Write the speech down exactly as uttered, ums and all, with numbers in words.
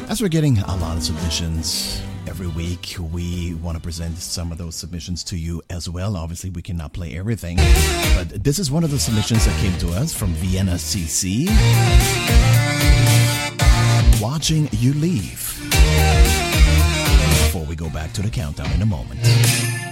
As we're getting a lot of submissions every week, we want to present some of those submissions to you as well. Obviously, we cannot play everything, but this is one of the submissions that came to us from Vienna C C. Watching You Leave. Before we go back to the countdown in a moment.